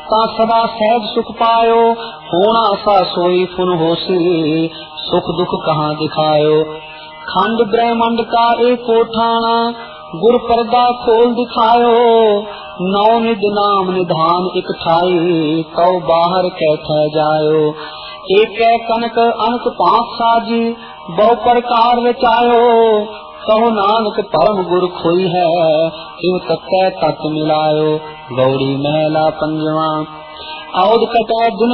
ता सदा सहज सुख पायो। होना सा सोई फुन होसी, सुख दुख कहाँ दिखायो। खंड ब्रह्मंड का एको ठाना, गुर पर्दा खोल दिखायो। नौ निध नाम निधान इक ठाई, कौ बाहर कैथे जायो। एक कनक अनक पांच साजी, बहु प्रकार रचायो। कहो नानक परम गुर खोई है, इव तत्व तत् मिलायो। गौड़ी महला पंजवा। औद कटे दिन